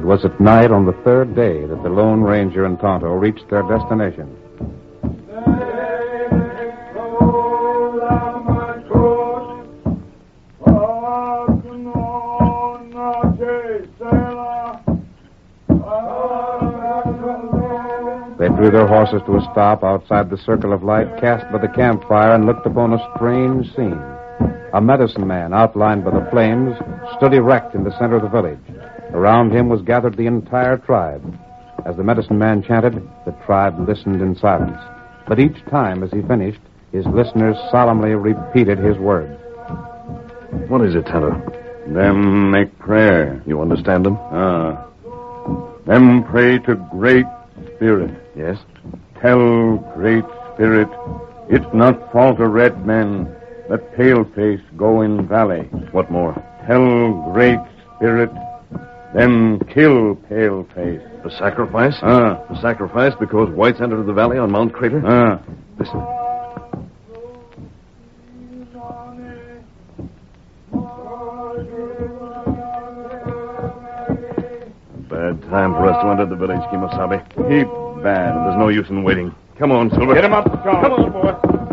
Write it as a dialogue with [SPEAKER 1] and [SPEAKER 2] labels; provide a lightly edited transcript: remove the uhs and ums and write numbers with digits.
[SPEAKER 1] It was at night on the third day that the Lone Ranger and Tonto reached their destination. They drew their horses to a stop outside the circle of light cast by the campfire and looked upon a strange scene. A medicine man, outlined by the flames, stood erect in the center of the village. Around him was gathered the entire tribe. As the medicine man chanted, the tribe listened in silence. But each time as he finished, his listeners solemnly repeated his words.
[SPEAKER 2] What is it, Tonto?
[SPEAKER 3] Them make prayer.
[SPEAKER 2] You understand them?
[SPEAKER 3] Them pray to Great Spirit.
[SPEAKER 2] Yes.
[SPEAKER 3] Tell Great Spirit, it's not fault of red men that Paleface go in valley.
[SPEAKER 2] What more?
[SPEAKER 3] Tell Great Spirit, them kill Paleface.
[SPEAKER 2] The sacrifice?
[SPEAKER 3] The
[SPEAKER 2] sacrifice because whites entered the valley on Mount Crater? Listen. Bad time for us to enter the village, Kimosabe.
[SPEAKER 3] Heap bad.
[SPEAKER 2] There's no use in waiting. Come on, Silver.
[SPEAKER 3] Get him up, Strong.
[SPEAKER 2] Come on, boy.